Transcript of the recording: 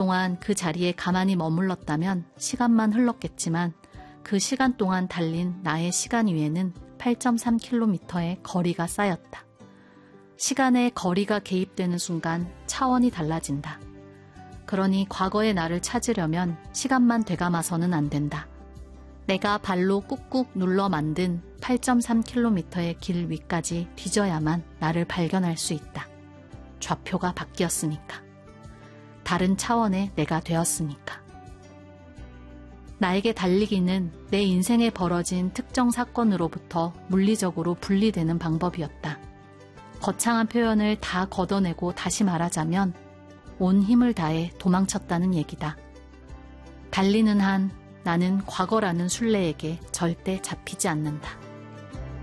동안 그 자리에 가만히 머물렀다면 시간만 흘렀겠지만 그 시간 동안 달린 나의 시간 위에는 8.3km의 거리가 쌓였다. 시간에 거리가 개입되는 순간 차원이 달라진다. 그러니 과거의 나를 찾으려면 시간만 되감아서는 안 된다. 내가 발로 꾹꾹 눌러 만든 8.3km의 길 위까지 뒤져야만 나를 발견할 수 있다. 좌표가 바뀌었으니까. 다른 차원의 내가 되었으니까. 나에게 달리기는 내 인생에 벌어진 특정 사건으로부터 물리적으로 분리되는 방법이었다. 거창한 표현을 다 걷어내고 다시 말하자면 온 힘을 다해 도망쳤다는 얘기다. 달리는 한 나는 과거라는 술래에게 절대 잡히지 않는다.